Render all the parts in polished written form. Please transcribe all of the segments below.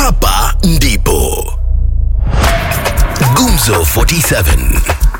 Hapa ndipo Gumzo 47.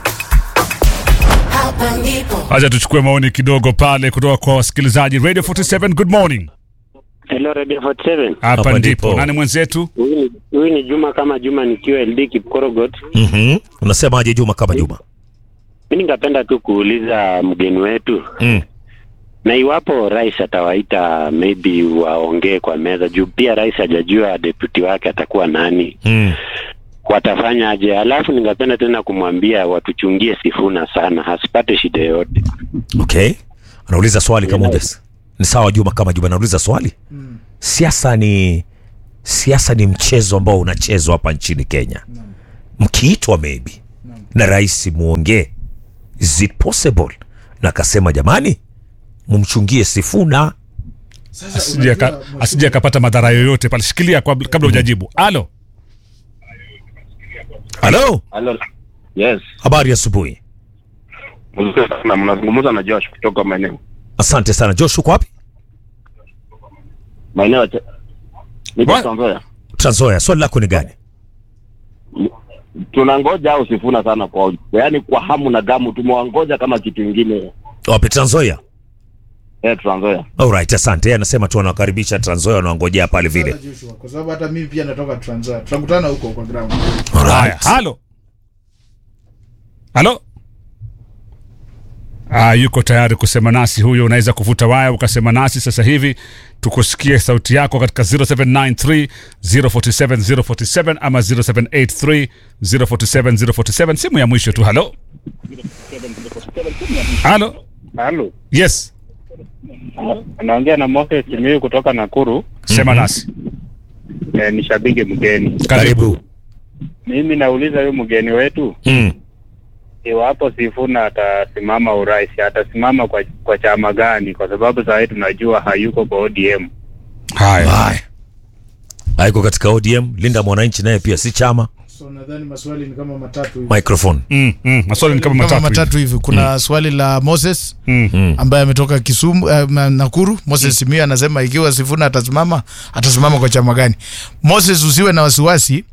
Hapa ndipo. Acha tuchukue maoni kidogo pale kutoka kwa wasikilizaji. Radio 47, good morning. Hello Radio 47. Hapa ndipo. Nani mwenzetu? Huyu ni Juma kama Juma nikiwa LD Kipkorogot. Unasemaje Juma kama Juma? Mimi ningependa tu kuuliza mgeni wetu. Na iwapo rais atawaita maybe waongee kwa meza juu pia rais hajajua deputy wake atakuwa nani. Watafanya aje? Alafu ningependa tena kumwambia watuchungie Sifuna sana, hasipate shida yote. Okay. Anauliza swali kama Moses. Ni sawa Juma kama Juma anauliza swali. Siasa ni mchezo ambao unachezwa hapa nchini Kenya. Mkiitwa maybe na rais muongee, is it possible? Na akasema jamani, mumchungie Sifuna asije akapata madhara yoyote pale. Shikilia kabla hujajibu. Halo. Yes. Habari ya asubuhi. Mnazungumza na Josh kutoka maeneo. Asante sana. Josh, uko wapi? Maeneo niko Tanzania. Tanzania. Swali lako ni gani? Tunangoja au Sifuna sana kwa yaani kwa hamu na gamu, tumewangoja kama kitu kingine. Wapi Tanzania? Tanzania. Alright, asante. Yeye anasema tu anakaribisha Tanzania, wanangojea pale vile. Kwa sababu hata mimi pia natoka Tanzania. Tutakutana huko kwa ground. Alright. Halo. Yuko tayari kusema nasi huyo. Unaweza kuvuta waya ukasema nasi sasa hivi tukusikie sauti yako katika 0793 047 047 ama 0783 047 047. Simu ya mwisho tu. Halo. Halo. Yes. Anaongea na Moses Chimiyu kutoka Nakuru. Sema nasi. Ni shabiki mgeni. Karibu. Mimi nauliza huyu mgeni wetu. Iwapo Sifuna atasimama urais, atasimama kwa chama gani? Kwa sababu sasa tunajua hayuko kwa ODM. Haya. Haiko katika ODM. Linda Mwananchi naye pia si chama. So nadhani maswali ni kama matatu hivi. Microphone. Maswali ni kama matatu hivi. Kuna swali la Moses ambaye ametoka Kisumu, Nakuru. Moses Chimiyu anasema ikiwa Sifuna atasimama kwa chama gani? Moses, usiwe na wasiwasi.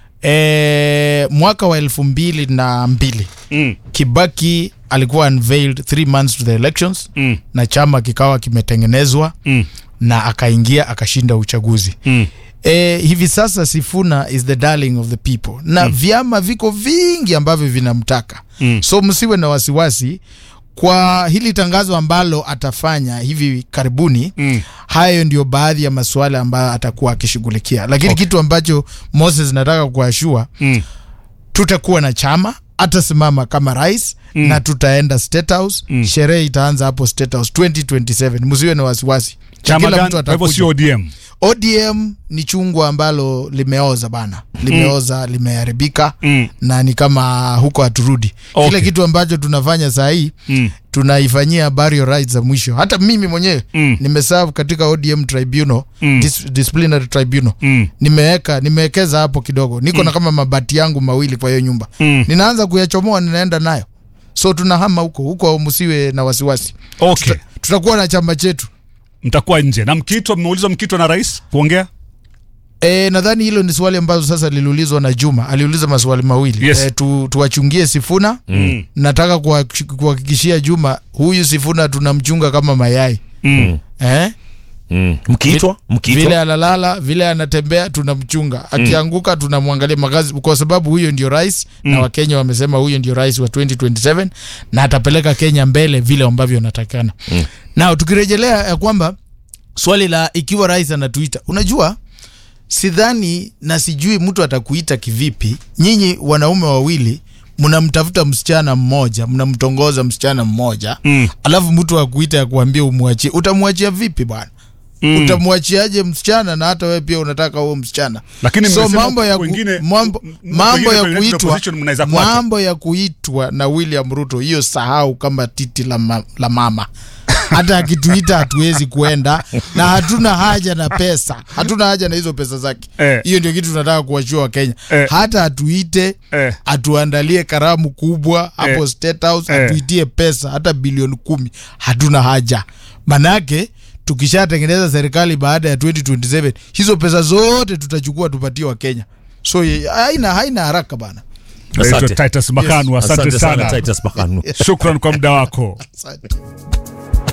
Mwaka wa 2002 Kibaki alikuwa unveiled 3 months to the elections na chama kikawa kimetengenezwa na akaingia akashinda uchaguzi. Hivi sasa Sifuna is the darling of the people na vyama viko vingi ambavyo vinamtaka. So msiwe na wasiwasi kwa hili tangazo ambalo atafanya hivi karibuni. Hayo ndio baadhi ya masuala ambayo atakuwa akishughulikia, lakini kitu ambacho Moses nataka kuashua, tutakuwa na chama, atasimama kama rais na tutaenda State House. Sherehe itaanza hapo State House 2027. Msiwe na wasiwasi. Chama gani? Hapo si ODM. ODM ni chungwa ambalo limeoza bana. Limeoza, limeharibika na ni kama huko haturudi. Kile kitu ambacho tunafanya saa hii tunaifanyia burial rights za mwisho. Hata mimi mwenyewe nimeserve katika ODM tribunal, disciplinary tribunal. Nimewekeza hapo kidogo. Niko na kama mabati yangu mawili kwa hiyo nyumba. Ninaanza kuyachomoa, ninaenda nayo. So tunahama huko msiwe na wasiwasi. Okay. Tutakuwa na chama chetu. Mtakuwa nje. Na mkiitwa na rais kuongea? Nadhani hilo ni swali ambazo sasa liliulizwa na Juma. Aliuliza maswali mawili. Yes. Tuwachungie Sifuna. Nataka kuhakikishia Juma, huyu Sifuna tunamchunga kama mayai. Mkiitwa vile analala, vile anatembea tunamchunga. Akianguka tunamwangalia magazi, kwa sababu huyo ndio rais na Wakenya wamesema huyo ndio rais wa 2027 na atapeleka Kenya mbele vile ambavyo inatakana. Na tukirejelea ya kwamba swali la ikiwa rais anatuita, unajua sidhani na sijui mtu atakuita kivipi. Nyinyi wanaume wawili mnamtafuta msichana mmoja, mnamtongoza msichana mmoja, alafu mtu akuita ya kuambia umwachie. Utamwachia vipi bwana? Utamwachiaje msichana na hata wewe pia unataka huo msichana? Lakini so mambo ya kuitwa na William Ruto, hiyo sahau kama titi la mama. Hata akituita hatuwezi kuenda na hatuna haja na pesa. Hatuna haja na hizo pesa zake. Hiyo ndio kitu tunataka kuwashua Kenya. Hata atuite, atuandalie karamu kubwa hapo State House, atuitie pesa hata bilioni 10. Hatuna haja. Manake tukishatengeneza serikali baada ya 2027 hizo pesa zote tutachukua tupatie wa Kenya. So haina haraka bana. Titus Makanu, asante sana. Titus Makanu. Shukran kwa muda wako. Asante.